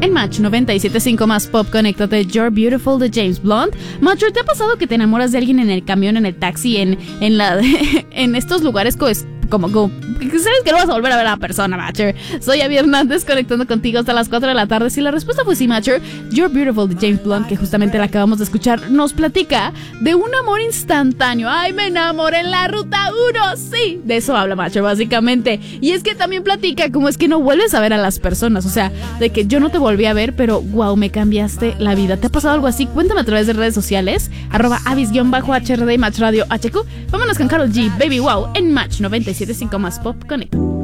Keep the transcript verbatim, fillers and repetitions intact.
en Match noventa y siete punto cinco más Pop, conéctate. You're Beautiful de James Blunt. Macho, ¿te ha pasado que te enamoras de alguien en el camión, en el taxi, en, en, la, en estos lugares pues, como, como sabes que no vas a volver a ver a la persona, Matcher? Soy Abby Hernández, conectando contigo hasta las cuatro de la tarde. Si la respuesta fue sí, Matcher, You're Beautiful de James Blunt, que justamente la acabamos de escuchar, nos platica de un amor instantáneo. ¡Ay, me enamoré en la ruta uno! Sí, de eso habla Matcher, básicamente. Y es que también platica cómo es que no vuelves a ver a las personas. O sea, de que yo no te volví a ver, pero wow, me cambiaste la vida. ¿Te ha pasado algo así? Cuéntame a través de redes sociales, arroba avis-hrd y Match Radio H Q. Vámonos con Karol G, Baby Wow, en Match noventa y siete punto cinco más Pop Connect.